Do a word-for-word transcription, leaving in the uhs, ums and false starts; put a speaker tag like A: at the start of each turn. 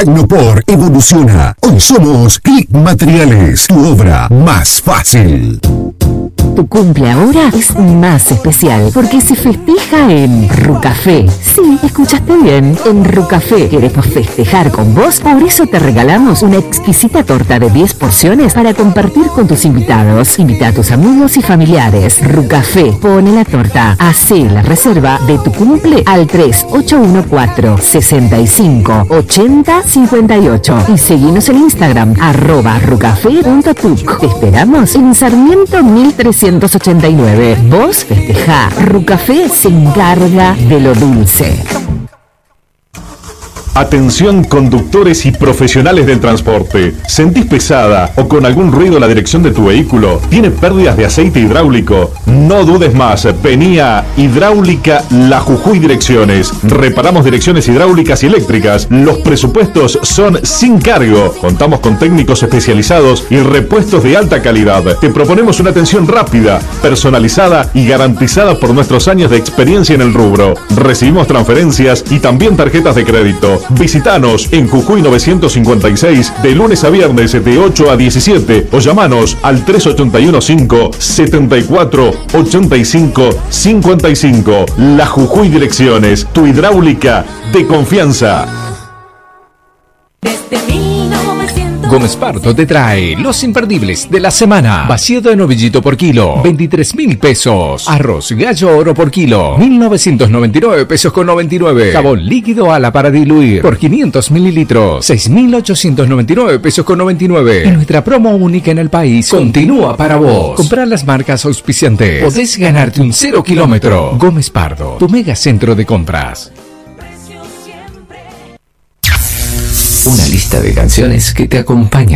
A: Tecnopor evoluciona. Hoy somos Click Materiales, tu obra más fácil.
B: Tu cumple ahora es más especial porque se festeja en Rucafé. Sí, escuchaste bien, en Rucafé. Queremos festejar con vos, por eso te regalamos una exquisita torta de diez porciones para compartir con tus invitados. Invita a tus amigos y familiares. Rucafé, pone la torta. Hacé la reserva de tu cumple al tres ocho uno cuatro, seis cinco, ocho cero cinco ocho y seguinos en Instagram, arroba rucafé punto tuc. Te esperamos en Sarmiento mil trescientos ochenta y nueve. Vos festejá. Rucafé se encarga de lo dulce.
C: Atención conductores y profesionales del transporte. ¿Sentís pesada o con algún ruido la dirección de tu vehículo? ¿Tiene pérdidas de aceite hidráulico? No dudes más. Vení a Hidráulica La Jujuy Direcciones. Reparamos direcciones hidráulicas y eléctricas. Los presupuestos son sin cargo. Contamos con técnicos especializados y repuestos de alta calidad. Te proponemos una atención rápida, personalizada y garantizada por nuestros años de experiencia en el rubro. Recibimos transferencias y también tarjetas de crédito. Visítanos en Jujuy novecientos cincuenta y seis de lunes a viernes de ocho a diecisiete o llamanos al tres ocho uno cinco, siete cuatro, ocho cinco cinco cinco. La Jujuy Direcciones, tu hidráulica de confianza.
D: Gómez Pardo te trae los imperdibles de la semana. Vacío de novillito por kilo, veintitrés mil pesos. Arroz gallo oro por kilo, mil novecientos noventa y nueve pesos con noventa y nueve. Jabón líquido ala para diluir por quinientos mililitros, seis mil ochocientos noventa y nueve pesos con noventa y nueve. Y nuestra promo única en el país continúa para vos. Comprar las marcas auspiciantes. Podés ganarte un cero kilómetro. Gómez Pardo, tu mega centro de compras.
E: Una lista de canciones que te acompaña